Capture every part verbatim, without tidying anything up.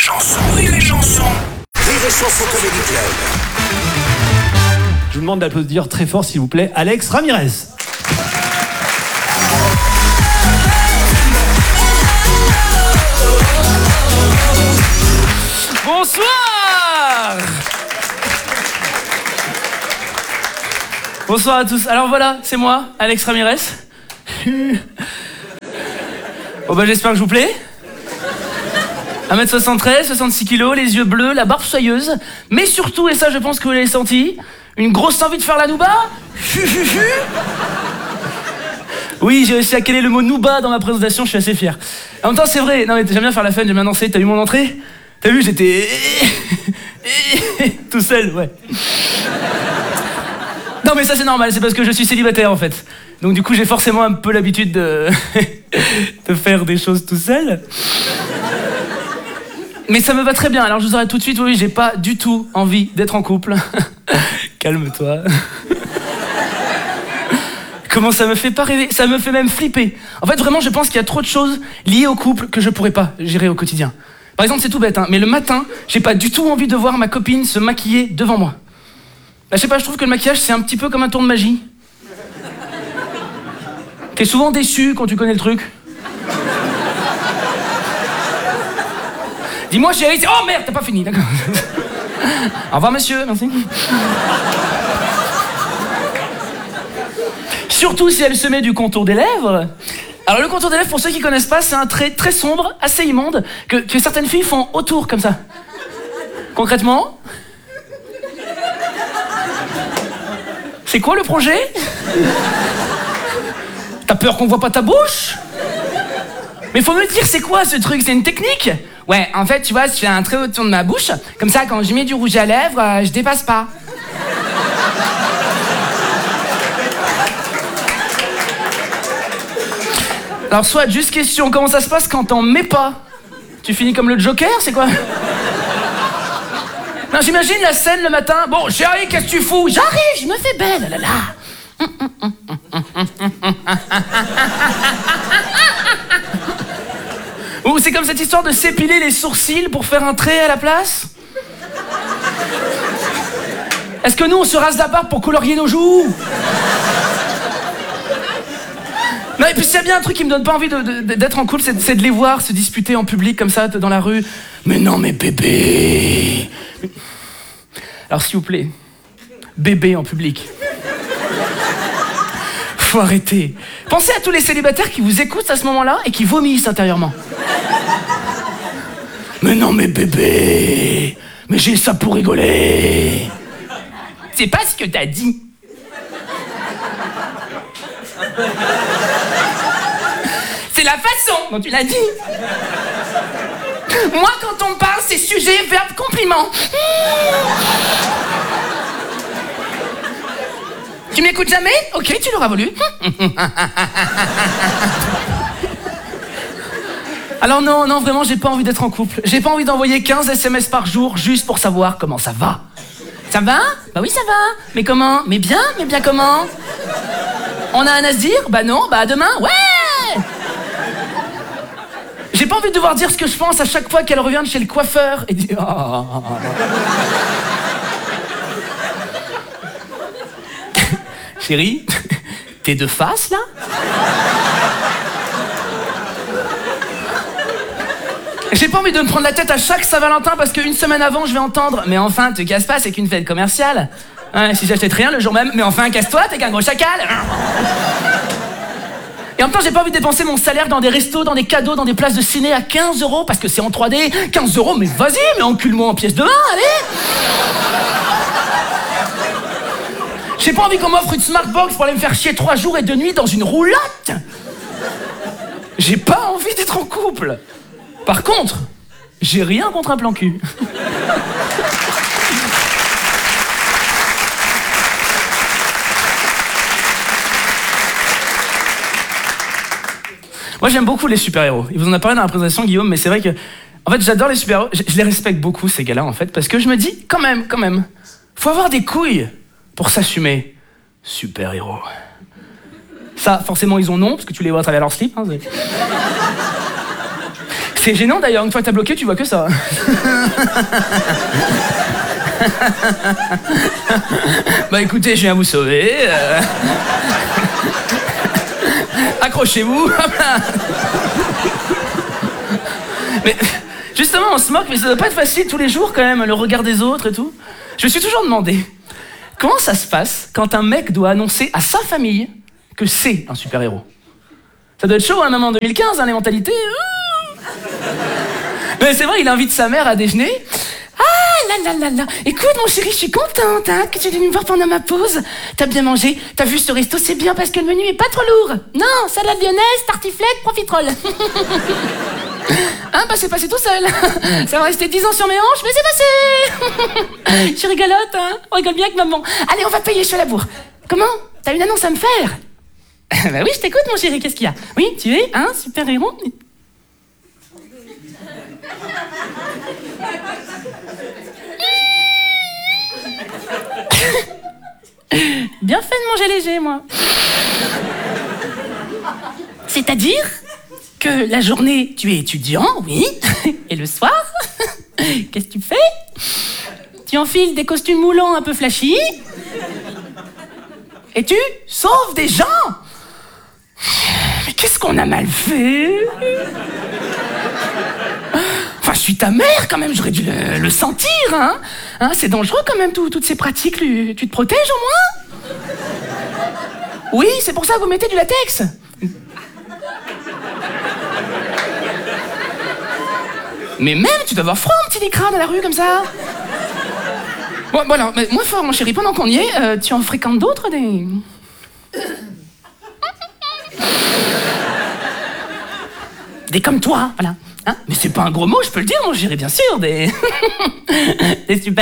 chansons. Rire et chansons. Rire et chansons Comedy Club. Je vous demande d'applaudir très fort, s'il vous plaît, Alex Ramirez. Bonsoir. Bonsoir à tous. Alors voilà, c'est moi, Alex Ramirez. Bon bah j'espère que je vous plais. un mètre soixante-treize, soixante-six kilos, les yeux bleus, la barbe soyeuse. Mais surtout, et ça je pense que vous l'avez senti, une grosse envie de faire la nouba. Oui, j'ai réussi à caler le mot nouba dans ma présentation, je suis assez fier. En même temps, c'est vrai, non mais j'aime bien faire la fun, j'aime bien danser. T'as vu mon entrée? T'as vu, j'étais tout seul, ouais. Non mais ça c'est normal, c'est parce que je suis célibataire en fait. Donc du coup j'ai forcément un peu l'habitude de... de faire des choses tout seul. Mais ça me va très bien, alors je vous arrête tout de suite, oui, j'ai pas du tout envie d'être en couple. Calme-toi. Comment ça me fait pas rêver, ça me fait même flipper. En fait vraiment je pense qu'il y a trop de choses liées au couple que je pourrais pas gérer au quotidien. Par exemple c'est tout bête, hein, mais le matin, j'ai pas du tout envie de voir ma copine se maquiller devant moi. Bah, je sais pas, je trouve que le maquillage c'est un petit peu comme un tour de magie. T'es souvent déçu quand tu connais le truc. Dis-moi chérie, oh merde, t'as pas fini, d'accord. Au revoir monsieur, merci. Surtout si elle se met du contour des lèvres. Alors le contour des lèvres, pour ceux qui connaissent pas, c'est un trait très sombre, assez immonde, que, que certaines filles font autour, comme ça. Concrètement... C'est quoi le projet? T'as peur qu'on voit pas ta bouche? Mais faut me dire c'est quoi ce truc, c'est une technique? Ouais, en fait tu vois, je fais un trait autour de ma bouche, comme ça quand je mets du rouge à lèvres, euh, je dépasse pas. Alors soit, juste question, comment ça se passe quand t'en mets pas? Tu finis comme le Joker, c'est quoi? Non, j'imagine la scène le matin. Bon, chérie, qu'est-ce que tu fous? J'arrive, je me fais belle, là là. Ou c'est comme cette histoire de s'épiler les sourcils pour faire un trait à la place. Est-ce que nous, on se rase la barbe pour colorier nos joues? Non, et puis s'il y a bien un truc qui me donne pas envie de, de, d'être en couple, c'est, c'est de les voir se disputer en public comme ça, dans la rue. Mais non, mais bébé. Alors s'il vous plaît, bébé en public. Faut arrêter. Pensez à tous les célibataires qui vous écoutent à ce moment-là et qui vomissent intérieurement. Mais non, mais bébé. Mais j'ai ça pour rigoler. C'est pas ce que t'as dit. C'est la façon dont tu l'as dit. Moi, quand on me parle, c'est sujet, verbe, compliment. Tu m'écoutes jamais? Ok, tu l'auras voulu. Alors non, non, vraiment, j'ai pas envie d'être en couple. J'ai pas envie d'envoyer quinze S M S par jour juste pour savoir comment ça va. Ça va? Bah oui, ça va. Mais comment? Mais bien, mais bien comment? On a un à se dire? Bah non, bah à demain, ouais! J'ai pas envie de devoir dire ce que je pense à chaque fois qu'elle revient de chez le coiffeur et dire... Oh. Chérie, t'es de face, là? J'ai pas envie de me prendre la tête à chaque Saint-Valentin parce qu'une semaine avant, je vais entendre « Mais enfin, te casse pas, c'est qu'une fête commerciale. Ouais, si j'achète rien le jour même, mais enfin, casse-toi, t'es qu'un gros chacal. » Et en même temps, j'ai pas envie de dépenser mon salaire dans des restos, dans des cadeaux, dans des places de ciné à quinze euros parce que c'est en trois D. quinze euros, mais vas-y, mais encule-moi en pièces de vin, allez. J'ai pas envie qu'on m'offre une Smartbox pour aller me faire chier trois jours et deux nuits dans une roulotte. J'ai pas envie d'être en couple. Par contre, j'ai rien contre un plan cul. Moi, j'aime beaucoup les super-héros. Il vous en a parlé dans la présentation, Guillaume, mais c'est vrai que... En fait, j'adore les super-héros. Je, je les respecte beaucoup, ces gars-là, en fait, parce que je me dis, quand même, quand même, faut avoir des couilles pour s'assumer super-héros. Ça, forcément, ils ont non, parce que tu les vois à travers leur slip. Hein, C'est gênant d'ailleurs, une fois que t'as bloqué, tu vois que ça. Bah écoutez, je viens vous sauver. Euh... Accrochez-vous. Mais justement, on se moque, mais ça doit pas être facile tous les jours quand même, le regard des autres et tout. Je me suis toujours demandé, comment ça se passe quand un mec doit annoncer à sa famille que c'est un super-héros? Ça doit être chaud, hein, même en deux mille quinze, hein, les mentalités. Mais c'est vrai, il invite sa mère à déjeuner. Ah là là là là, écoute mon chéri, je suis contente hein, que tu es venu me voir pendant ma pause. T'as bien mangé, t'as vu ce resto, c'est bien parce que le menu est pas trop lourd. Non, salade lyonnaise, tartiflette, profiterole. Hein, bah c'est passé tout seul. Ça va rester dix ans sur mes hanches, mais c'est passé. Je suis rigolote, hein, on rigole bien avec maman. Allez, on va payer, je fais la bourre. Comment? T'as une annonce à me faire? Bah oui, je t'écoute mon chéri, qu'est-ce qu'il y a? Oui, tu es un super-héros? Bien fait de manger léger, moi. C'est-à-dire que la journée, tu es étudiant, oui, et le soir, qu'est-ce que tu fais? Tu enfiles des costumes moulants un peu flashy, et tu sauves des gens. Mais qu'est-ce qu'on a mal fait? Enfin, je suis ta mère, quand même, j'aurais dû le, le sentir, hein, hein. C'est dangereux, quand même, tout, toutes ces pratiques. Tu te protèges, au moins? Oui, c'est pour ça que vous mettez du latex. Mais même, tu dois avoir froid, un petit lycra dans la rue, comme ça. Bon, voilà, mais moins fort, mon chéri, pendant qu'on y est, euh, tu en fréquentes d'autres, des... Des comme toi, voilà. Hein? Mais c'est pas un gros mot, je peux le dire, mon chéri, bien sûr, des... des super...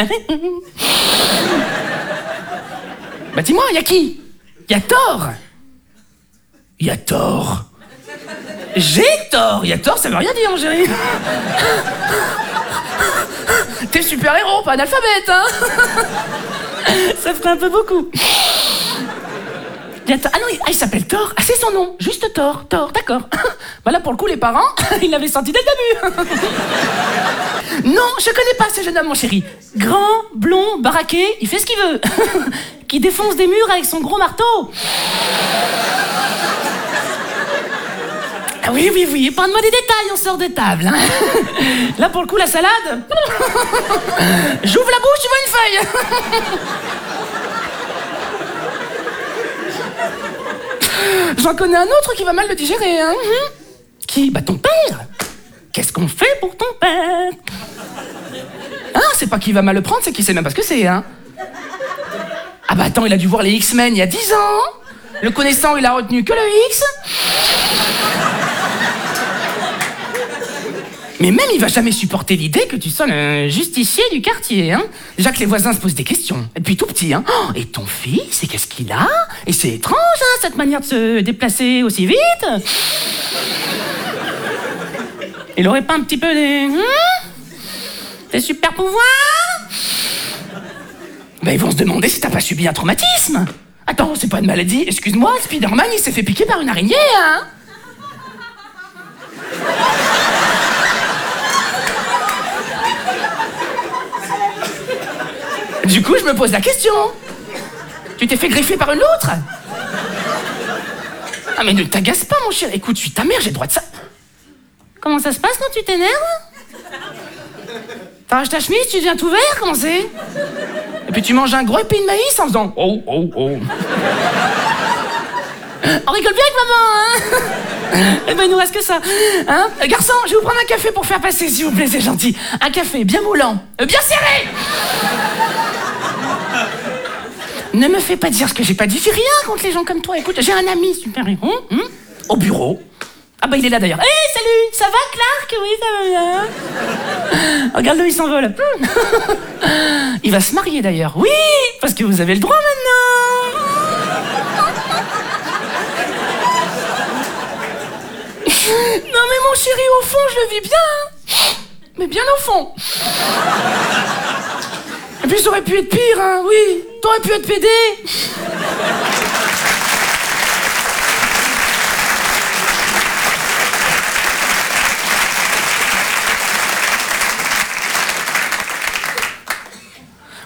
Bah dis-moi, y'a qui? Y'a Thor. Y'a Thor. J'ai tort. Y'a Thor, ça veut rien dire, mon chéri. T'es super-héros, pas analphabète, hein. Ça ferait un peu beaucoup. Ah non, il s'appelle Thor. Ah, c'est son nom. Juste Thor. Thor, d'accord. Bah là, pour le coup, les parents, ils l'avaient senti dès le début. Non, je connais pas ce jeune homme, mon chéri. Grand, blond, baraqué, il fait ce qu'il veut. Qui défonce des murs avec son gros marteau. Ah oui, oui, oui, parle-moi des détails, on sort de table. Hein. Là, pour le coup, la salade. J'ouvre la bouche, tu vois une feuille. J'en connais un autre qui va mal le digérer, hein. Qui? Bah ton père. Qu'est-ce qu'on fait pour ton père? Hein, c'est pas qu'il va mal le prendre, c'est qu'il sait même pas ce que c'est, hein. Ah bah attends, il a dû voir les X-Men il y a dix ans. Le connaissant, il a retenu que le X. Mais même, il va jamais supporter l'idée que tu sois le justicier du quartier, hein. Déjà que les voisins se posent des questions, depuis tout petit, hein. Oh, et ton fils, et qu'est-ce qu'il a? Et c'est étrange, hein, cette manière de se déplacer aussi vite. Il aurait pas un petit peu des... Hum, des super pouvoirs? Ben, ils vont se demander si t'as pas subi un traumatisme. Attends, c'est pas une maladie, excuse-moi, Spider-Man, il s'est fait piquer par une araignée, hein. Du coup, je me pose la question. Tu t'es fait greffer par une loutre? Ah mais ne t'agace pas, mon cher. Écoute, je suis ta mère, j'ai le droit de ça. Comment ça se passe quand tu t'énerves? T'arraches ta chemise, tu deviens tout vert, comment c'est? Et puis tu manges un gros épis de maïs en faisant oh, oh, oh. On rigole bien avec maman, hein? Eh ben, il nous reste que ça. Hein? Garçon, je vais vous prendre un café pour faire passer, s'il vous plaît, c'est gentil. Un café bien moulant, euh, bien serré. Ne me fais pas dire ce que j'ai pas dit. J'ai rien contre les gens comme toi. Écoute, j'ai un ami super-héros hein, au bureau. Ah bah il est là d'ailleurs. Hé, hey, salut, ça va Clark? Oui, ça va bien. Regarde-le, il s'envole. Il va se marier d'ailleurs. Oui, parce que vous avez le droit maintenant. Non mais mon chéri, au fond, je le vis bien. Mais bien au fond. Et puis ça aurait pu être pire, hein, oui. T'aurais pu être pédé.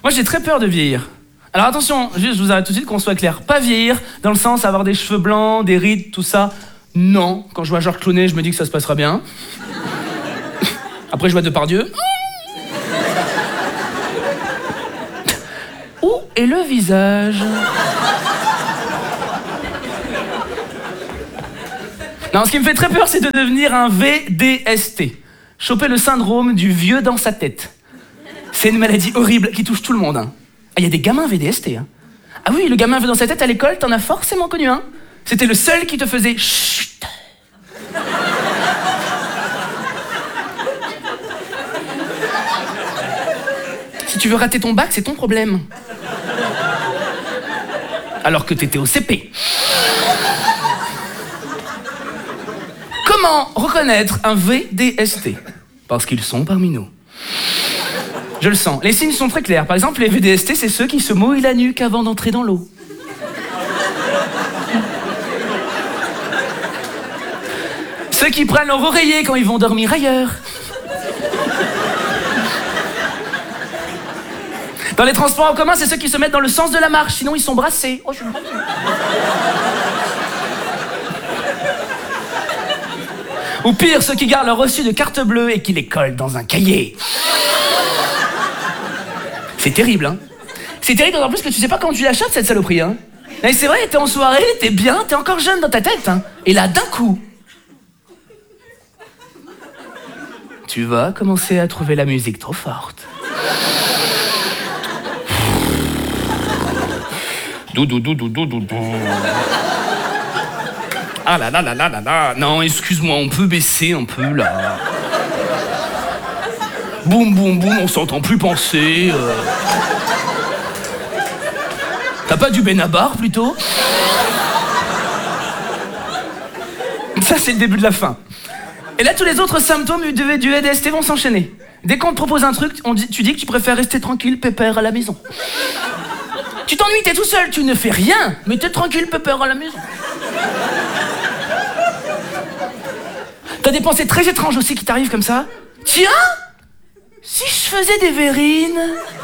Moi, j'ai très peur de vieillir. Alors attention, juste, je vous arrête tout de suite qu'on soit clair. Pas vieillir, dans le sens avoir des cheveux blancs, des rides, tout ça. Non, quand je vois Georges Clooney, je me dis que ça se passera bien. Après, je vois Depardieu. Où est le visage? Non, ce qui me fait très peur, c'est de devenir un V D S T. Choper le syndrome du vieux dans sa tête. C'est une maladie horrible qui touche tout le monde. Hein. Ah, il y a des gamins V D S T. Hein. Ah oui, le gamin vieux dans sa tête à l'école, t'en as forcément connu un. Hein. C'était le seul qui te faisait chut. Si tu veux rater ton bac, c'est ton problème. Alors que t'étais au C P. Comment reconnaître un V D S T? Parce qu'ils sont parmi nous. Je le sens. Les signes sont très clairs. Par exemple, les V D S T, c'est ceux qui se mouillent la nuque avant d'entrer dans l'eau. Ceux qui prennent leur oreiller quand ils vont dormir ailleurs. Dans les transports en commun, c'est ceux qui se mettent dans le sens de la marche, sinon ils sont brassés. Oh, je suis brassé. Ou pire, ceux qui gardent leur reçu de carte bleue et qui les collent dans un cahier. C'est terrible, hein. C'est terrible d'autant plus que tu sais pas quand tu l'achètes, cette saloperie, hein. Mais c'est vrai, t'es en soirée, t'es bien, t'es encore jeune dans ta tête, hein. Et là, d'un coup, tu vas commencer à trouver la musique trop forte. Dou dou dou dou dou dou dou. Ah là là là là là là. Non, excuse-moi, on peut baisser un peu là. Boum boum boum, on s'entend plus penser. Euh... T'as pas du Benabar plutôt? Ça c'est le début de la fin. Et là tous les autres symptômes du, du V D S T vont s'enchaîner. Dès qu'on te propose un truc, on dit, tu dis que tu préfères rester tranquille, pépère à la maison. Tu t'ennuies, t'es tout seul, tu ne fais rien, mais t'es tranquille, pépère à la maison. T'as des pensées très étranges aussi qui t'arrivent comme ça. Tiens, si je faisais des verrines.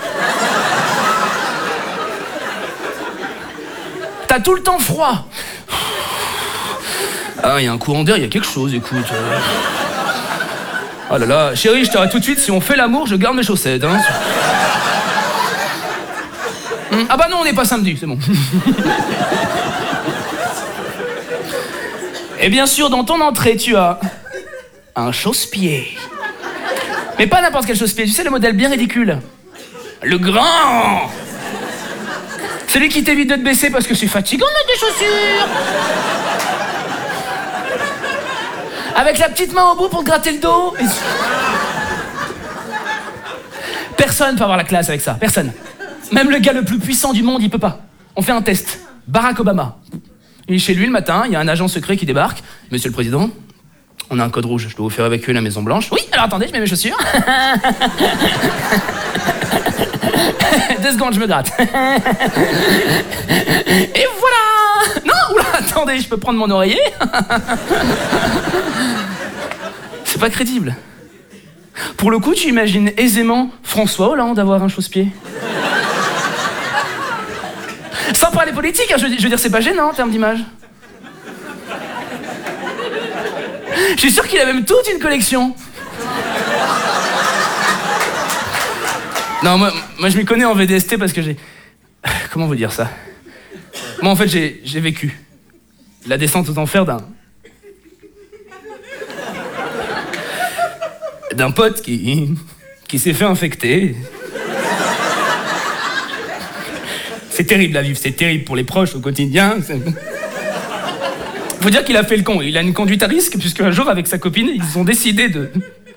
T'as tout le temps froid. Ah, il y a un courant d'air, il y a quelque chose, écoute. Oh là là, chérie, je t'arrête tout de suite, si on fait l'amour, je garde mes chaussettes. Hein. Ah bah non, on n'est pas samedi, c'est bon. Et bien sûr, dans ton entrée, tu as un chausse-pied. Mais pas n'importe quel chausse-pied, tu sais, le modèle bien ridicule. Le grand. Celui qui t'évite de te baisser parce que c'est fatigant de mettre des chaussures. Avec la petite main au bout pour te gratter le dos. Personne peut avoir la classe avec ça, personne. Même le gars le plus puissant du monde, il peut pas. On fait un test. Barack Obama. Il est chez lui le matin, il y a un agent secret qui débarque. Monsieur le Président, on a un code rouge, je dois vous faire évacuer la Maison Blanche. Oui, alors attendez, je mets mes chaussures. Deux secondes, je me gratte. Et voilà. Non, oula, attendez, je peux prendre mon oreiller. C'est pas crédible. Pour le coup, tu imagines aisément François Hollande avoir un chausse-pied. Sans parler politique, hein, je, je veux dire, c'est pas gênant en termes d'image. Je suis sûr qu'il a même toute une collection. Non, moi, moi je m'y connais en V D S T parce que j'ai... Comment vous dire ça? Moi, en fait, j'ai, j'ai vécu la descente aux enfers d'un... d'un pote qui... qui s'est fait infecter. C'est terrible à vivre, c'est terrible pour les proches au quotidien. C'est... Faut dire qu'il a fait le con, il a une conduite à risque, puisque un jour, avec sa copine, ils ont décidé de...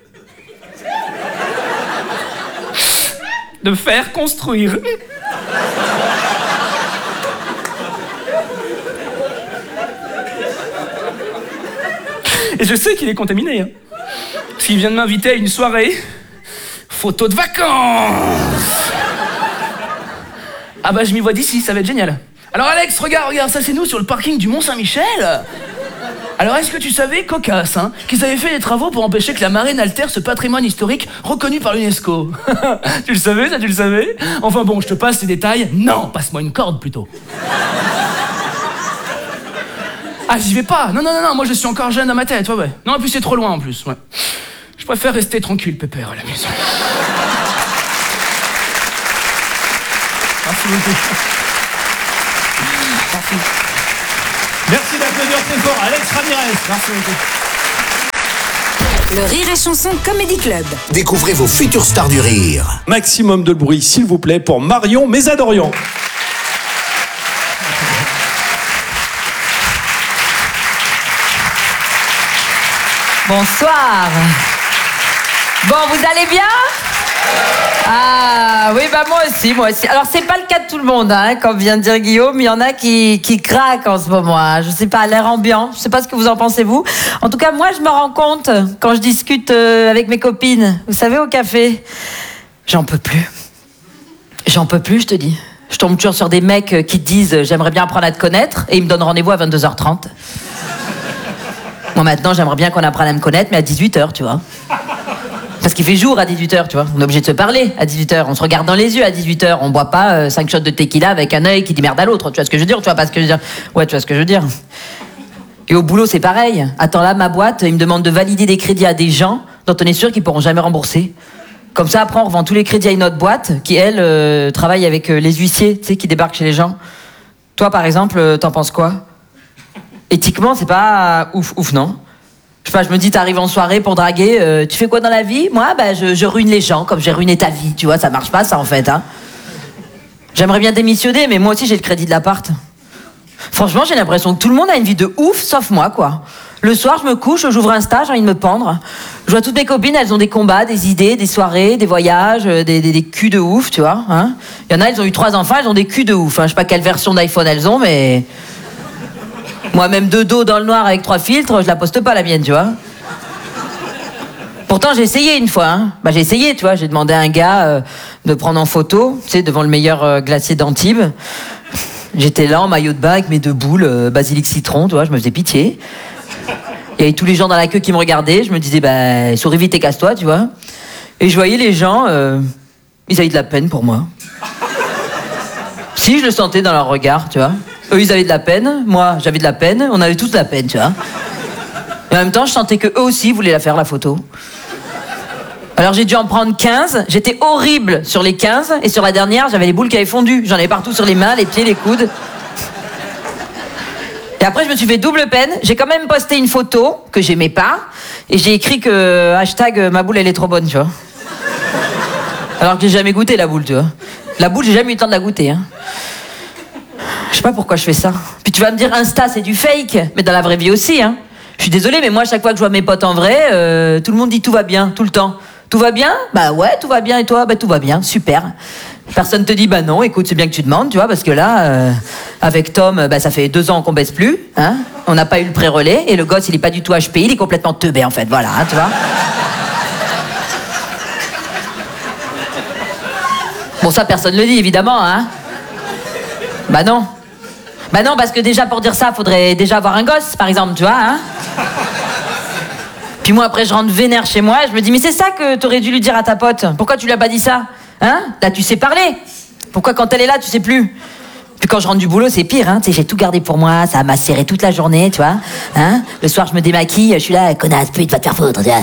de faire construire. Et je sais qu'il est contaminé, hein. Parce qu'il vient de m'inviter à une soirée photo de vacances. Ah bah je m'y vois d'ici, ça va être génial. Alors Alex, regarde, regarde, ça c'est nous sur le parking du Mont-Saint-Michel. Alors est-ce que tu savais, cocasse, hein, qu'ils avaient fait des travaux pour empêcher que la marée n'altère ce patrimoine historique reconnu par l'UNESCO? Tu le savais, ça, tu le savais? Enfin bon, je te passe les détails. Non, passe-moi une corde plutôt. Ah, j'y vais pas. Non, non, non, non, moi je suis encore jeune dans ma tête, ouais, ouais. Non, et puis c'est trop loin en plus, ouais. Je préfère rester tranquille, pépère, à la maison. Merci beaucoup. Merci. Merci d'applaudir très fort Alex Ramirez. Merci beaucoup. Le Rire et Chanson Comedy Club. Découvrez vos futures stars du rire. Maximum de bruit, s'il vous plaît, pour Marion Mésadorian. Bonsoir. Bon, vous allez bien? Ah oui, bah moi aussi, moi aussi. Alors c'est pas le cas de tout le monde, hein, comme vient de dire Guillaume. Il y en a qui, qui craquent en ce moment. Hein. Je sais pas, l'air ambiant. Je sais pas ce que vous en pensez vous. En tout cas, moi je me rends compte quand je discute euh, avec mes copines. Vous savez, au café, j'en peux plus. J'en peux plus, je te dis. Je tombe toujours sur des mecs qui te disent j'aimerais bien apprendre à te connaître et ils me donnent rendez-vous à vingt-deux heures trente. Moi maintenant, j'aimerais bien qu'on apprenne à me connaître, mais à dix-huit heures, tu vois. Parce qu'il fait jour à dix-huit heures, tu vois. On est obligé de se parler à dix-huit heures. On se regarde dans les yeux à dix-huit heures. On boit pas euh, cinq shots de tequila avec un œil qui dit merde à l'autre. Tu vois ce que je veux dire? Tu vois pas ce que je veux dire? Ouais, tu vois ce que je veux dire. Et au boulot, c'est pareil. Attends, là, ma boîte, ils me demandent de valider des crédits à des gens dont on est sûr qu'ils pourront jamais rembourser. Comme ça, après, on revend tous les crédits à une autre boîte qui, elle, euh, travaille avec euh, les huissiers, tu sais, qui débarquent chez les gens. Toi, par exemple, euh, t'en penses quoi? Éthiquement, c'est pas euh, ouf, ouf, non? Je sais pas, je me dis, t'arrives en soirée pour draguer, euh, tu fais quoi dans la vie? Moi, bah, je, je ruine les gens, comme j'ai ruiné ta vie, tu vois, ça marche pas, ça, en fait, hein. J'aimerais bien démissionner, mais moi aussi, j'ai le crédit de l'appart. Franchement, j'ai l'impression que tout le monde a une vie de ouf, sauf moi, quoi. Le soir, je me couche, j'ouvre Insta, j'ai envie de me pendre. Je vois toutes mes copines, elles ont des combats, des idées, des soirées, des voyages, des, des, des culs de ouf, tu vois, hein. Il y en a, elles ont eu trois enfants, elles ont des culs de ouf, hein. Je sais pas quelle version d'iPhone elles ont, mais... Moi-même de dos dans le noir avec trois filtres, je la poste pas la mienne, tu vois. Pourtant j'ai essayé une fois, hein. Bah j'ai essayé, tu vois, j'ai demandé à un gars euh, de prendre en photo, tu sais, devant le meilleur euh, glacier d'Antibes. J'étais là en maillot de bain avec mes deux boules, euh, basilic citron, tu vois, je me faisais pitié. Il y avait tous les gens dans la queue qui me regardaient, je me disais, bah souris vite et casse-toi, tu vois. Et je voyais les gens, euh, ils avaient de la peine pour moi. Si, je le sentais dans leur regard, tu vois. Eux, ils avaient de la peine, moi, j'avais de la peine, on avait tous de la peine, tu vois. Et en même temps, je sentais qu'eux aussi voulaient la faire, la photo. Alors j'ai dû en prendre quinze, j'étais horrible sur les quinze, et sur la dernière, j'avais les boules qui avaient fondu. J'en avais partout sur les mains, les pieds, les coudes. Et après, je me suis fait double peine, j'ai quand même posté une photo que j'aimais pas, et j'ai écrit que, hashtag, ma boule, elle est trop bonne, tu vois. Alors que j'ai jamais goûté la boule, tu vois. La boule, j'ai jamais eu le temps de la goûter, hein. Je sais pas pourquoi je fais ça. Puis tu vas me dire, Insta, c'est du fake. Mais dans la vraie vie aussi, hein. Je suis désolée, mais moi, chaque fois que je vois mes potes en vrai, euh, tout le monde dit tout va bien, tout le temps. Tout va bien? Bah ouais, tout va bien. Et toi? Bah tout va bien, super. Personne te dit, bah non, écoute, c'est bien que tu demandes, tu vois, parce que là, euh, avec Tom, bah ça fait deux ans qu'on baisse plus, hein. On n'a pas eu le pré-relais, et le gosse, il est pas du tout H P I, il est complètement teubé, en fait, voilà, hein, tu vois. Bon, ça, personne le dit, évidemment, hein. Bah non. Bah non, parce que déjà, pour dire ça, faudrait déjà avoir un gosse, par exemple, tu vois, hein. Puis moi, après, je rentre vénère chez moi, et je me dis, mais c'est ça que t'aurais dû lui dire à ta pote. Pourquoi tu lui as pas dit ça? Hein? Là, tu sais parler. Pourquoi quand elle est là, tu sais plus? Puis quand je rentre du boulot, c'est pire, hein. Tu sais, j'ai tout gardé pour moi, ça m'a serré toute la journée, tu vois. Hein? Le soir, je me démaquille, je suis là, connasse, pute, va te faire foutre, tu vois.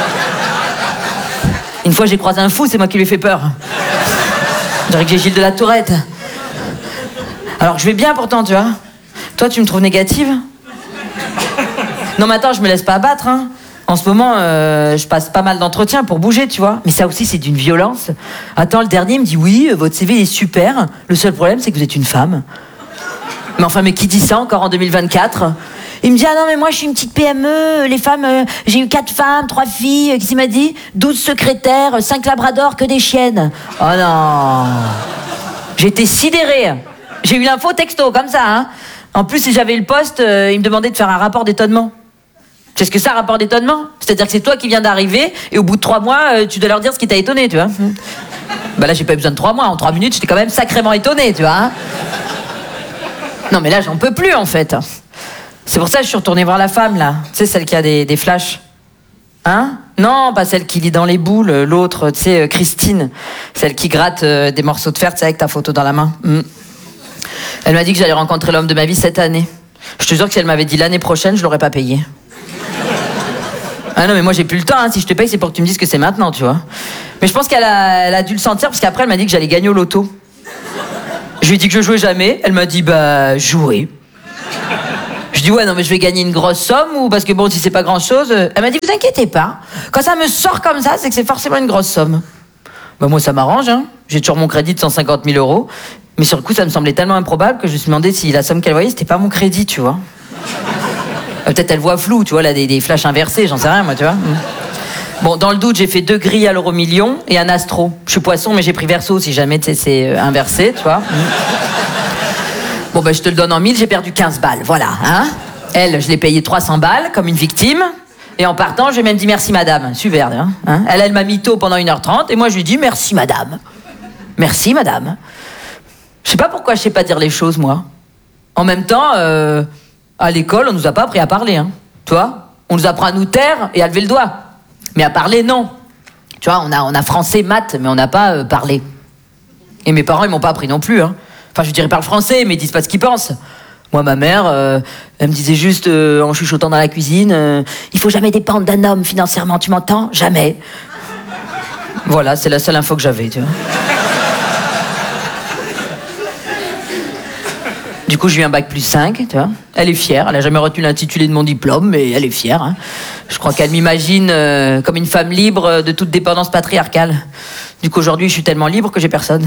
Une fois, j'ai croisé un fou, c'est moi qui lui ai fait peur. Je dirais que j'ai Gilles de la Tourette. Alors que je vais bien pourtant, tu vois. Toi, tu me trouves négative? Non, mais attends, je me laisse pas abattre, hein. En ce moment, euh, je passe pas mal d'entretiens pour bouger, tu vois. Mais ça aussi, c'est d'une violence. Attends, le dernier me dit, oui, votre C V est super. Le seul problème, c'est que vous êtes une femme. Mais enfin, mais qui dit ça encore en deux mille vingt-quatre? Il me dit, ah non, mais moi, je suis une petite P M E. Les femmes, euh, j'ai eu quatre femmes, trois filles. Qu'est-ce qu'il m'a dit? douze secrétaires, cinq labradors, que des chiennes. Oh non. J'étais sidérée. J'ai eu l'info texto, comme ça, hein. En plus, si j'avais eu le poste, euh, il me demandait de faire un rapport d'étonnement. Tu sais ce que c'est, un rapport d'étonnement? C'est-à-dire que c'est toi qui viens d'arriver, et au bout de trois mois, euh, tu dois leur dire ce qui t'a étonné, tu vois. Bah là, j'ai pas eu besoin de trois mois. En trois minutes, j'étais quand même sacrément étonné, tu vois. Hein. Non, mais là, j'en peux plus, en fait. C'est pour ça que je suis retournée voir la femme, là. Tu sais, celle qui a des, des flashs. Hein? Non, pas celle qui lit dans les boules, l'autre, tu sais, Christine. Celle qui gratte euh, des morceaux de fer, tu sais, avec ta photo dans la main. Mm. Elle m'a dit que j'allais rencontrer l'homme de ma vie cette année. Je te jure que si elle m'avait dit l'année prochaine, je l'aurais pas payé. Ah non, mais moi j'ai plus le temps, hein. Si je te paye, c'est pour que tu me dises que c'est maintenant, tu vois. Mais je pense qu'elle a, elle a dû le sentir, parce qu'après elle m'a dit que j'allais gagner au loto. Je lui ai dit que je jouais jamais, elle m'a dit bah jouer. Je dis ouais non mais je vais gagner une grosse somme ou parce que bon si c'est pas grand chose. Elle m'a dit vous inquiétez pas, quand ça me sort comme ça c'est que c'est forcément une grosse somme. Bah moi ça m'arrange, hein. J'ai toujours mon crédit de cent cinquante mille euros. Mais sur le coup ça me semblait tellement improbable que je me suis demandé si la somme qu'elle voyait c'était pas mon crédit, tu vois. Peut-être elle voit flou, tu vois, là, des, des flashs inversés, j'en sais rien, moi, tu vois. Bon, dans le doute, j'ai fait deux grilles à l'euro million et un astro. Je suis poisson, mais j'ai pris verso si jamais, tu sais, c'est inversé, tu vois. Bon, ben, je te le donne en mille, j'ai perdu quinze balles, voilà, hein. Elle, je l'ai payé trois cents balles, comme une victime. Et en partant, je lui ai même dit merci, madame. Super, hein. hein elle, elle m'a mytho pendant une heure trente, et moi, je lui ai dit merci, madame. Merci, madame. Je sais pas pourquoi je sais pas dire les choses, moi. En même temps, euh... à l'école, on nous a pas appris à parler, hein. Tu vois, on nous apprend à nous taire et à lever le doigt. Mais à parler, non. Tu vois, on a, on a français, maths, mais on n'a pas euh, parlé. Et mes parents, ils m'ont pas appris non plus, hein. Enfin, je dirais parle français, mais ils disent pas ce qu'ils pensent. Moi, ma mère, euh, elle me disait juste, euh, en chuchotant dans la cuisine, euh, il faut jamais dépendre d'un homme financièrement, tu m'entends? Jamais. Voilà, c'est la seule info que j'avais, tu vois. Du coup, j'ai eu un bac plus cinq, tu vois. Elle est fière, elle a jamais retenu l'intitulé de mon diplôme, mais elle est fière, hein. Je crois qu'elle m'imagine euh, comme une femme libre de toute dépendance patriarcale. Du coup, aujourd'hui, je suis tellement libre que j'ai personne.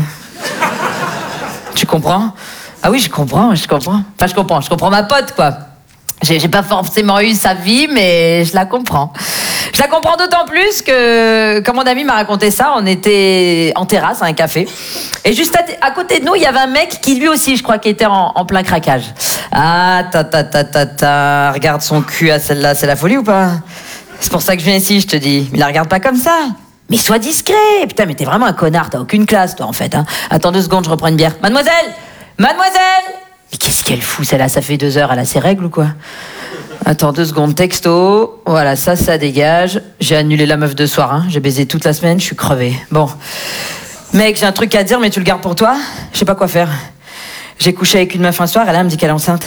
Tu comprends? Ah oui, je comprends, je comprends. Enfin, je comprends, je comprends ma pote, quoi. J'ai, j'ai pas forcément eu sa vie, mais je la comprends. Je la comprends d'autant plus que, quand mon ami m'a raconté ça, on était en terrasse à un café. Et juste à, à côté de nous, il y avait un mec qui, lui aussi, je crois, qui était en, en plein craquage. Ah, ta ta ta ta ta, regarde son cul à celle-là, c'est la folie ou pas? C'est pour ça que je viens ici, je te dis. Mais la regarde pas comme ça. Mais sois discret. Putain, mais t'es vraiment un connard, t'as aucune classe, toi, en fait. Hein. Attends deux secondes, je reprends une bière. Mademoiselle! Mademoiselle! Mais qu'est-ce qu'elle fout, celle-là? Ça fait deux heures, elle a ses règles ou quoi? Attends deux secondes, texto. Voilà, ça, ça dégage. J'ai annulé la meuf de soir, hein. J'ai baisé toute la semaine, je suis crevé. Bon. Mec, j'ai un truc à dire, mais tu le gardes pour toi? Je sais pas quoi faire. J'ai couché avec une meuf un soir, elle, elle me dit qu'elle est enceinte.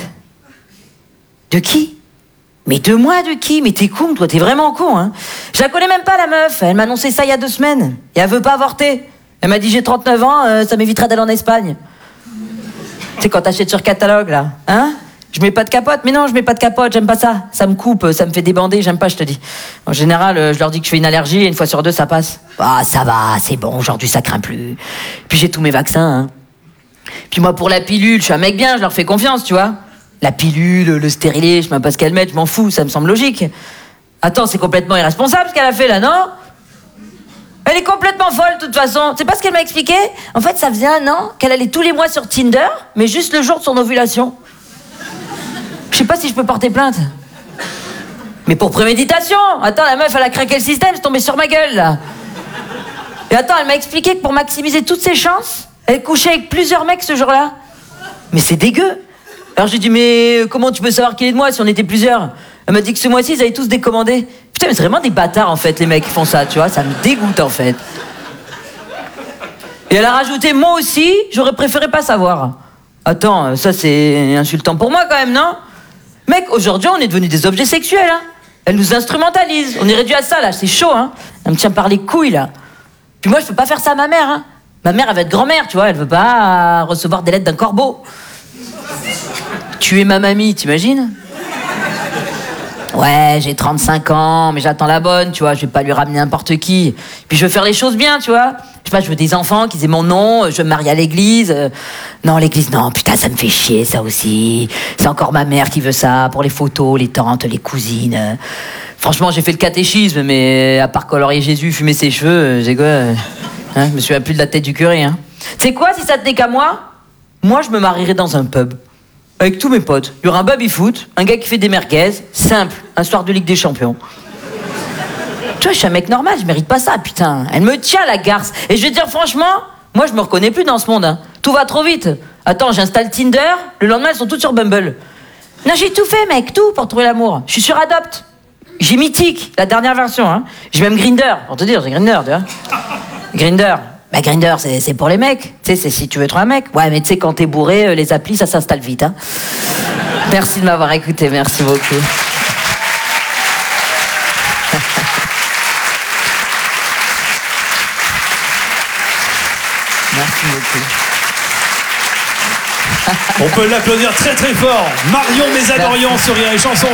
De qui? Mais de moi, de qui? Mais t'es con, toi, t'es vraiment con, hein. Je la connais même pas, la meuf. Elle m'a annoncé ça il y a deux semaines. Et elle veut pas avorter. Elle m'a dit, j'ai trente-neuf ans, euh, ça m'évitera d'aller en Espagne. Tu sais, quand t'achètes sur catalogue, là, hein? Je mets pas de capote, mais non, je mets pas de capote, j'aime pas ça. Ça me coupe, ça me fait débander, j'aime pas, je te dis. En général, je leur dis que je fais une allergie et une fois sur deux, ça passe. Ah, ça va, c'est bon, aujourd'hui, ça craint plus. Puis j'ai tous mes vaccins, hein. Puis moi, pour la pilule, je suis un mec bien, je leur fais confiance, tu vois. La pilule, le stérilet, je sais même pas ce qu'elle met, je m'en fous, ça me semble logique. Attends, c'est complètement irresponsable ce qu'elle a fait là, non? Elle est complètement folle, de toute façon. C'est pas ce qu'elle m'a expliqué? En fait, ça faisait un an qu'elle allait tous les mois sur Tinder, mais juste le jour de son ovulation. Je sais pas si je peux porter plainte. Mais pour préméditation. Attends, la meuf, elle a craqué le système, c'est tombé sur ma gueule, là. Et attends, elle m'a expliqué que pour maximiser toutes ses chances, elle couchait avec plusieurs mecs ce jour-là. Mais c'est dégueu. Alors j'ai dit, mais comment tu peux savoir qui est de moi si on était plusieurs? Elle m'a dit que ce mois-ci, ils avaient tous décommandé. Putain, mais c'est vraiment des bâtards, en fait, les mecs qui font ça, tu vois. Ça me dégoûte, en fait. Et elle a rajouté, moi aussi, j'aurais préféré pas savoir. Attends, ça c'est insultant pour moi, quand même, non? Mec, aujourd'hui, on est devenus des objets sexuels, hein. Elle nous instrumentalise. On est réduit à ça, là. C'est chaud, hein. Elle me tient par les couilles, là. Puis moi, je peux pas faire ça à ma mère, hein. Ma mère, elle va être grand-mère, tu vois. Elle veut pas recevoir des lettres d'un corbeau. Tuer ma mamie, t'imagines? Ouais, j'ai trente-cinq ans, mais j'attends la bonne, tu vois. Je vais pas lui ramener n'importe qui. Puis je veux faire les choses bien, tu vois. Je sais pas, je veux des enfants qui aient mon nom, je veux me marier à l'église. Euh, non, l'église, non, putain, ça me fait chier, ça aussi. C'est encore ma mère qui veut ça, pour les photos, les tantes, les cousines. Franchement, j'ai fait le catéchisme, mais à part colorier Jésus, fumer ses cheveux, j'ai quoi hein, je me souviens plus de la tête du curé, hein. Tu sais quoi, si ça tenait qu'à moi, moi, je me marierais dans un pub. Avec tous mes potes. Il y aura un baby-foot, un gars qui fait des merguez, simple, un soir de Ligue des Champions. Tu vois, je suis un mec normal, je mérite pas ça, putain. Elle me tient, la garce. Et je vais te dire, franchement, moi, je me reconnais plus dans ce monde, hein. Tout va trop vite. Attends, j'installe Tinder, le lendemain, elles sont toutes sur Bumble. Non, j'ai tout fait, mec, tout pour trouver l'amour. Je suis sur Adopt. J'ai Mythique, la dernière version. Hein. J'ai même Grindr, pour te dire, j'ai Grindr, tu vois. Grindr. Bah, Grindr, c'est, c'est pour les mecs. Tu sais, c'est si tu veux trouver un mec. Ouais, mais tu sais, quand t'es bourré, euh, les applis, ça s'installe vite. Hein. Merci de m'avoir écouté, merci beaucoup. Merci beaucoup. On peut l'applaudir très très fort. Marion Mésadorian sur Rire et Chanson.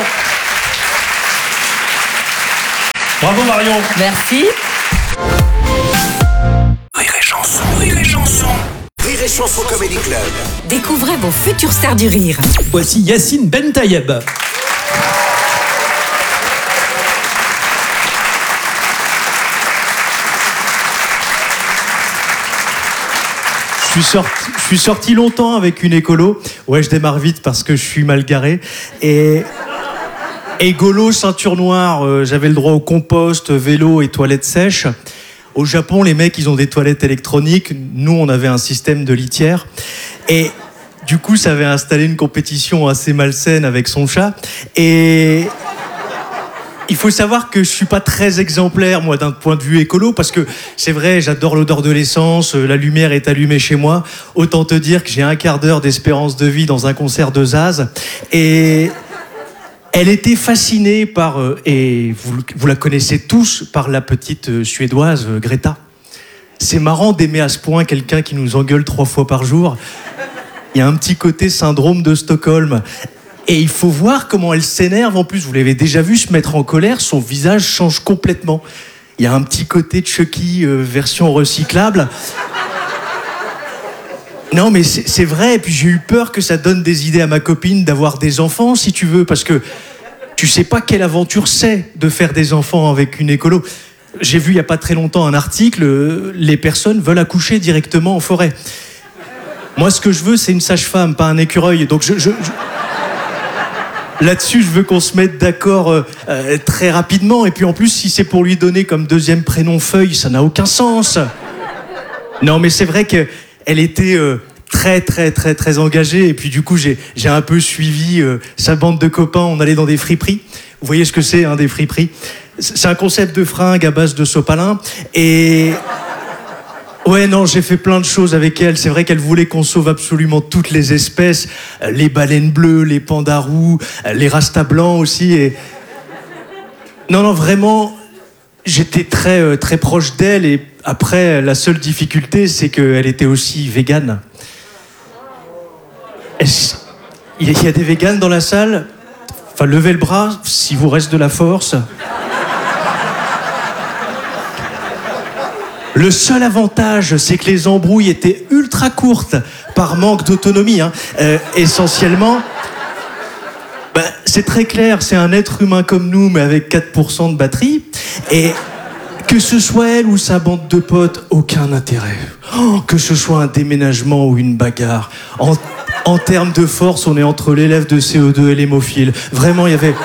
Bravo Marion. Merci. Rire et Chanson, Rire et Chanson. Rire et Chanson Comedy Club. Découvrez vos futures stars du rire. Voici Yacine Ben Tayeb. Je suis, sorti, je suis sorti longtemps avec une écolo. Ouais, je démarre vite parce que je suis mal garé. Et écolo, ceinture noire, euh, j'avais le droit au compost, vélo et toilettes sèches. Au Japon, les mecs, ils ont des toilettes électroniques. Nous, on avait un système de litière. Et du coup, ça avait installé une compétition assez malsaine avec son chat. Et il faut savoir que je suis pas très exemplaire, moi, d'un point de vue écolo, parce que c'est vrai, j'adore l'odeur de l'essence, la lumière est allumée chez moi. Autant te dire que j'ai un quart d'heure d'espérance de vie dans un concert de Zaz. Et elle était fascinée par, euh, et vous, vous la connaissez tous, par la petite euh, Suédoise euh, Greta. C'est marrant d'aimer à ce point quelqu'un qui nous engueule trois fois par jour. Il y a un petit côté syndrome de Stockholm. Et il faut voir comment elle s'énerve en plus. Vous l'avez déjà vu se mettre en colère, son visage change complètement. Il y a un petit côté Chucky euh, version recyclable. Non mais c'est, c'est vrai, et puis j'ai eu peur que ça donne des idées à ma copine d'avoir des enfants, si tu veux, parce que tu sais pas quelle aventure c'est de faire des enfants avec une écolo. J'ai vu il y a pas très longtemps un article, euh, les personnes veulent accoucher directement en forêt. Moi ce que je veux c'est une sage-femme, pas un écureuil, donc je... je, je... Là-dessus, je veux qu'on se mette d'accord euh, euh, très rapidement. Et puis en plus, si c'est pour lui donner comme deuxième prénom Feuille, ça n'a aucun sens. Non, mais c'est vrai qu'elle était euh, très, très, très, très engagée. Et puis du coup, j'ai, j'ai un peu suivi euh, sa bande de copains. On allait dans des friperies. Vous voyez ce que c'est, hein, des friperies ? C'est un concept de fringues à base de sopalin. Et... Ouais, non, j'ai fait plein de choses avec elle. C'est vrai qu'elle voulait qu'on sauve absolument toutes les espèces. Les baleines bleues, les pandas roux, les rastas blancs aussi. Et... Non, non, vraiment, j'étais très, très proche d'elle. Et après, la seule difficulté, c'est qu'elle était aussi végane. Est-ce... Il y a des véganes dans la salle ? Enfin, levez le bras, si vous reste de la force. Le seul avantage, c'est que les embrouilles étaient ultra courtes par manque d'autonomie. Hein. Euh, essentiellement, bah, c'est très clair, c'est un être humain comme nous, mais avec quatre pour cent de batterie. Et que ce soit elle ou sa bande de potes, aucun intérêt. Oh, que ce soit un déménagement ou une bagarre. En, en termes de force, on est entre l'élève de C E deux et l'hémophile. Vraiment, il y avait...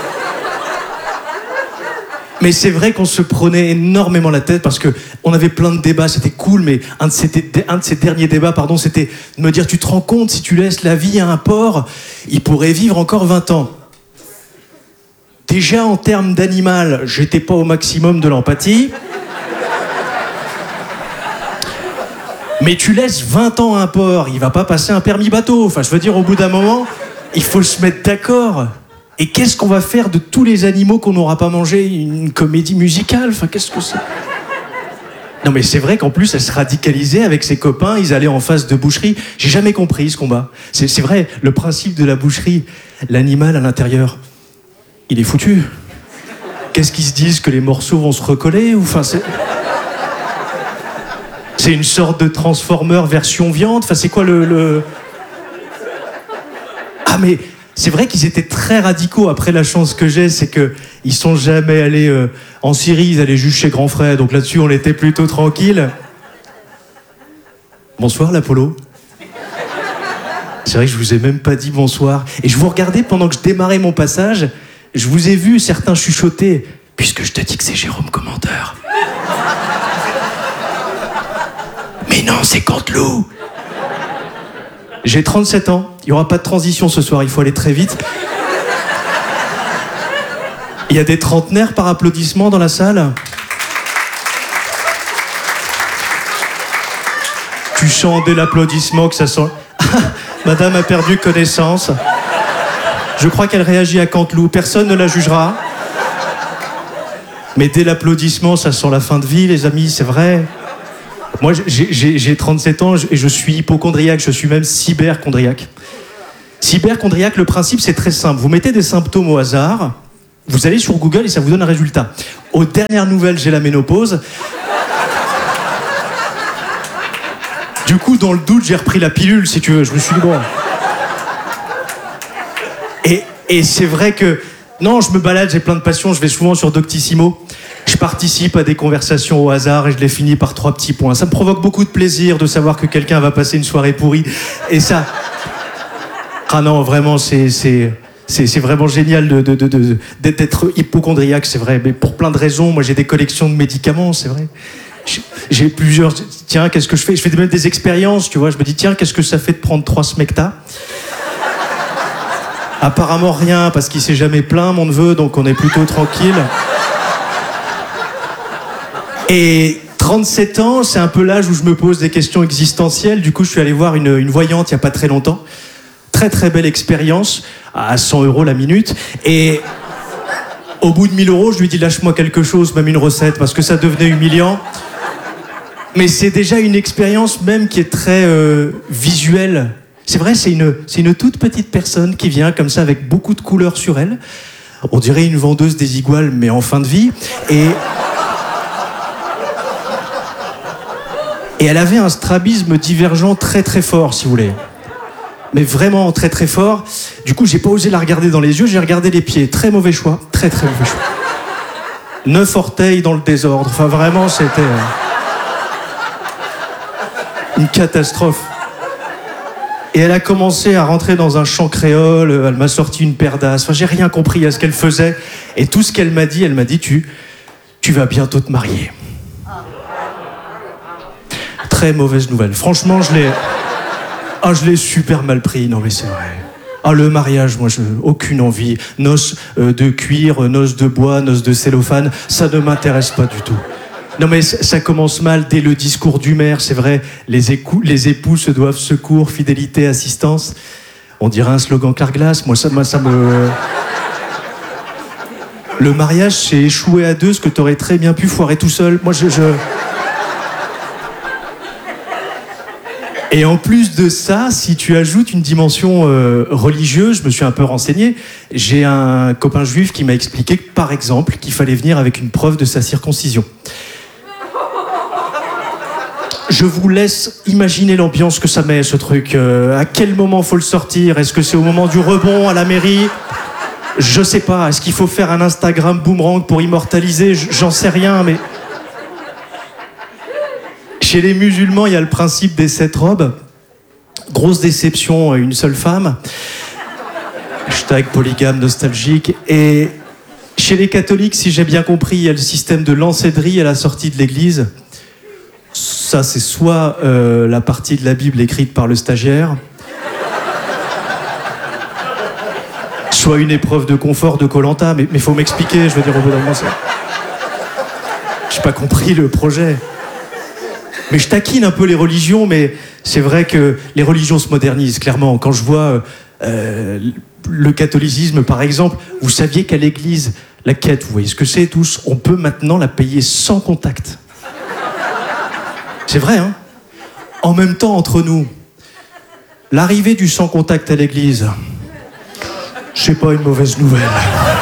Mais c'est vrai qu'on se prenait énormément la tête parce que on avait plein de débats, c'était cool, mais un de ces, un de ces derniers débats, pardon, c'était de me dire, tu te rends compte, si tu laisses la vie à un porc, il pourrait vivre encore vingt ans. Déjà, en termes d'animal, j'étais pas au maximum de l'empathie. Mais tu laisses vingt ans à un porc, il va pas passer un permis bateau. Enfin, je veux dire, au bout d'un moment, il faut se mettre d'accord. Et qu'est-ce qu'on va faire de tous les animaux qu'on n'aura pas mangés ? Une comédie musicale ? Enfin, qu'est-ce que c'est ? Non, mais c'est vrai qu'en plus, elle se radicalisait avec ses copains, ils allaient en face de boucherie. J'ai jamais compris ce combat. C'est, c'est vrai, le principe de la boucherie, l'animal à l'intérieur, il est foutu. Qu'est-ce qu'ils se disent ? Que les morceaux vont se recoller ? Ou enfin, c'est... c'est une sorte de Transformer version viande ? Enfin, c'est quoi le... le... Ah, mais... C'est vrai qu'ils étaient très radicaux. Après, la chance que j'ai, c'est qu'ils sont jamais allés euh, en Syrie, ils allaient juste chez Grand Frère. Donc là-dessus, on était plutôt tranquille. Bonsoir, l'Apollo. C'est vrai que je vous ai même pas dit bonsoir. Et je vous regardais pendant que je démarrais mon passage. Je vous ai vu certains chuchoter. Puisque je te dis que c'est Jérôme Commenteur. Mais non, c'est Canteloup. J'ai trente-sept ans. Il n'y aura pas de transition ce soir, il faut aller très vite. Il y a des trentenaires par applaudissement dans la salle. Tu sens dès l'applaudissement que ça sent... Madame a perdu connaissance. Je crois qu'elle réagit à Canteloup. Personne ne la jugera. Mais dès l'applaudissement, ça sent la fin de vie, les amis, c'est vrai. Moi, j'ai, j'ai, j'ai trente-sept ans et je suis hypochondriaque. Je suis même cyberchondriaque. Cyberchondriaque, le principe, c'est très simple. Vous mettez des symptômes au hasard, vous allez sur Google et ça vous donne un résultat. Aux dernières nouvelles, j'ai la ménopause. Du coup, dans le doute, j'ai repris la pilule, si tu veux. Je me suis dit, bon... Et, et c'est vrai que... Non, je me balade, j'ai plein de passions, je vais souvent sur Doctissimo. Je participe à des conversations au hasard et je les finis par trois petits points. Ça me provoque beaucoup de plaisir de savoir que quelqu'un va passer une soirée pourrie. Et ça... Ah non, vraiment, c'est... c'est... C'est, c'est vraiment génial de, de, de, de, d'être hypochondriaque, c'est vrai. Mais pour plein de raisons, moi j'ai des collections de médicaments, c'est vrai. J'ai, j'ai plusieurs... Tiens, qu'est-ce que je fais? Je fais même des expériences, tu vois. Je me dis, tiens, qu'est-ce que ça fait de prendre trois Smecta? Apparemment rien, parce qu'il s'est jamais plaint, mon neveu, donc on est plutôt tranquille. Et trente-sept ans, c'est un peu l'âge où je me pose des questions existentielles. Du coup, je suis allé voir une, une voyante il n'y a pas très longtemps. Très très belle expérience, à cent euros la minute. Et au bout de mille euros, je lui dis lâche-moi quelque chose, même une recette, parce que ça devenait humiliant. Mais c'est déjà une expérience même qui est très euh, visuelle. C'est vrai, c'est une, c'est une toute petite personne qui vient comme ça avec beaucoup de couleurs sur elle. On dirait une vendeuse des iguales, mais en fin de vie. Et... Et elle avait un strabisme divergent très très fort, si vous voulez. Mais vraiment très très fort. Du coup, j'ai pas osé la regarder dans les yeux, j'ai regardé les pieds. Très mauvais choix, très très mauvais choix. Neuf orteils dans le désordre. Enfin, vraiment, c'était euh, une catastrophe. Et elle a commencé à rentrer dans un chant créole. Elle m'a sorti une paire d'as. Enfin, j'ai rien compris à ce qu'elle faisait. Et tout ce qu'elle m'a dit, elle m'a dit, tu, tu vas bientôt te marier. Très mauvaise nouvelle. Franchement, je l'ai... Ah, je l'ai super mal pris, non mais c'est vrai. Ah, le mariage, moi, je aucune envie. Noces euh, de cuir, noces de bois, noces de cellophane, ça ne m'intéresse pas du tout. Non mais ça, ça commence mal dès le discours du maire, c'est vrai. Les, écou- les époux se doivent secours, fidélité, assistance. On dirait un slogan Carglass. Moi, ça, moi, ça me... Le mariage, c'est échouer à deux, ce que t'aurais très bien pu foirer tout seul. Moi, je... je... Et en plus de ça, si tu ajoutes une dimension euh, religieuse, je me suis un peu renseigné, j'ai un copain juif qui m'a expliqué, par exemple, qu'il fallait venir avec une preuve de sa circoncision. Je vous laisse imaginer l'ambiance que ça met, ce truc. Euh, à quel moment faut le sortir? Est-ce que c'est au moment du rebond à la mairie? Je sais pas. Est-ce qu'il faut faire un Instagram boomerang pour immortaliser? J'en sais rien, mais... Chez les musulmans, il y a le principe des sept robes. Grosse déception, une seule femme. Hashtag polygame nostalgique. Et chez les catholiques, si j'ai bien compris, il y a le système de l'encédrie à la sortie de l'église. Ça, c'est soit euh, la partie de la Bible écrite par le stagiaire, soit une épreuve de confort de Koh-Lanta. Mais il faut m'expliquer, je veux dire, au bout d'un moment, ça... J'ai pas compris le projet. Mais je taquine un peu les religions, mais c'est vrai que les religions se modernisent, clairement. Quand je vois euh, le catholicisme, par exemple, vous saviez qu'à l'église, la quête, vous voyez ce que c'est tous, on peut maintenant la payer sans contact. C'est vrai, hein? En même temps, entre nous, l'arrivée du sans contact à l'église, c'est pas une mauvaise nouvelle.